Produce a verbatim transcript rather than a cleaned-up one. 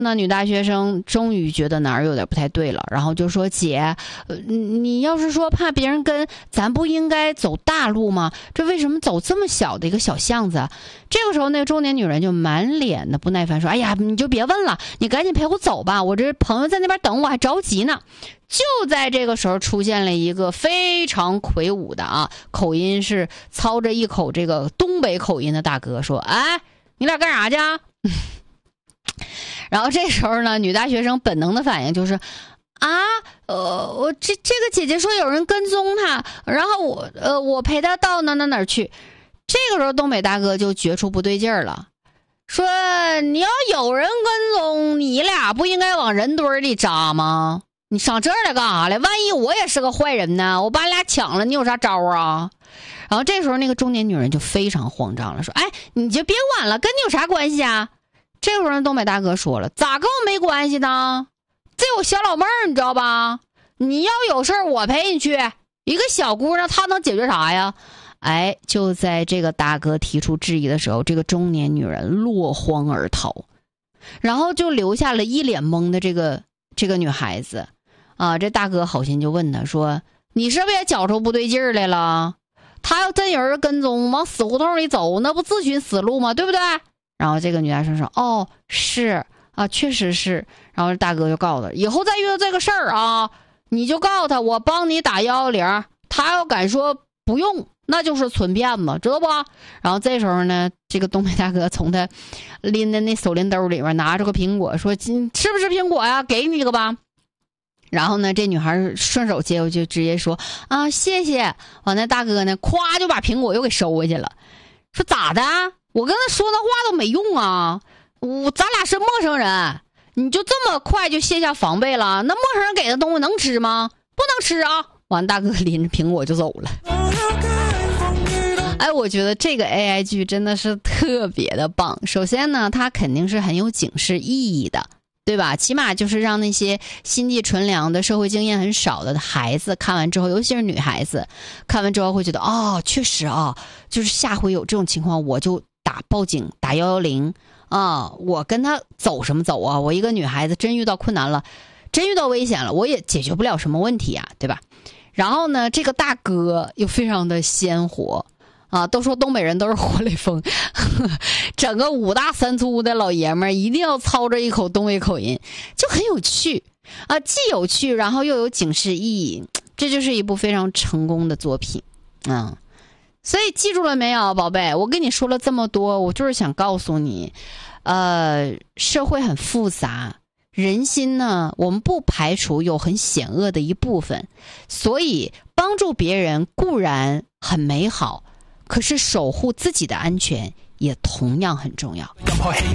那女大学生终于觉得哪儿有点不太对了，然后就说姐，呃，你要是说怕别人跟，咱不应该走大路吗？这为什么走这么小的一个小巷子？这个时候那个中年女人就满脸的不耐烦说，哎呀，你就别问了，你赶紧陪我走吧，我这朋友在那边等我还着急呢。就在这个时候出现了一个非常魁梧的啊，口音是操着一口这个东北口音的大哥说，哎，你俩干啥去啊？然后这时候呢，女大学生本能的反应就是啊，呃，我这这个姐姐说有人跟踪她，然后我呃我陪她到哪哪哪去。这个时候东北大哥就觉出不对劲儿了，说你要有人跟踪，你俩不应该往人堆里扎吗？你上这儿来干啥来？万一我也是个坏人呢？我把你俩抢了，你有啥招啊？然后这时候那个中年女人就非常慌张了，说，哎，你就别管了，跟你有啥关系啊？这会儿东北大哥说了，咋跟我没关系呢？这有小老妹儿你知道吧？你要有事儿我陪你去，一个小姑娘她能解决啥呀？哎，就在这个大哥提出质疑的时候，这个中年女人落荒而逃，然后就留下了一脸懵的这个这个女孩子啊。这大哥好心就问她说，你是不是也觉出不对劲儿来了？他要真有人跟踪往死胡同里走，那不自寻死路吗？对不对？然后这个女大学生说，哦，是啊，确实是。然后大哥就告诉他，以后再遇到这个事儿啊，你就告诉他我帮你打幺幺零，他要敢说不用，那就是纯骗子，知道不？然后这时候呢，这个东北大哥从他拎的那手拎兜里面拿着个苹果，说吃不吃苹果呀？给你一个吧。然后呢，这女孩顺手接过去，直接说啊，谢谢。完，那大哥呢，咵就把苹果又给收回去了，说咋的？我跟他说那话都没用啊！我咱俩是陌生人，你就这么快就卸下防备了？那陌生人给的东西能吃吗？不能吃啊！完，大哥拎着苹果就走了。哎，我觉得这个 A I 剧真的是特别的棒。首先呢，它肯定是很有警示意义的，对吧？起码就是让那些心地纯良的、社会经验很少的孩子看完之后，尤其是女孩子看完之后会觉得，哦，确实啊，就是下回有这种情况我就打报警，打一一零啊！我跟他走什么走啊？我一个女孩子真遇到困难了，真遇到危险了，我也解决不了什么问题啊，对吧？然后呢，这个大哥又非常的鲜活啊，都说东北人都是活雷锋，呵呵，整个五大三粗的老爷们儿一定要操着一口东北口音，就很有趣啊，既有趣，然后又有警示意义，这就是一部非常成功的作品啊。所以记住了没有，宝贝？我跟你说了这么多，我就是想告诉你，呃，社会很复杂，人心呢，我们不排除有很险恶的一部分，所以帮助别人固然很美好，可是守护自己的安全也同样很重要。